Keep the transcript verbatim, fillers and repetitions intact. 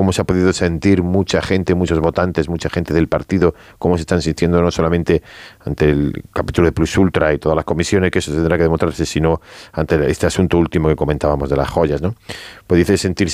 cómo se ha podido sentir mucha gente, muchos votantes, mucha gente del partido, cómo se están sintiendo no solamente ante el capítulo de Plus Ultra y todas las comisiones, que eso tendrá que demostrarse, sino ante este asunto último que comentábamos de las joyas, ¿no? Pues dice sentirse